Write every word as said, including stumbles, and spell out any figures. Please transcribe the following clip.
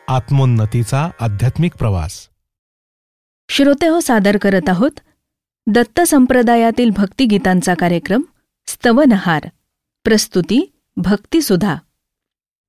आत्मोन्नतीचा आध्यात्मिक प्रवास. श्रोते हो, सादर करत आहोत दत्त संप्रदायातील भक्तिगीतांचा कार्यक्रम स्तवनहार. प्रस्तुती भक्तिसुधा.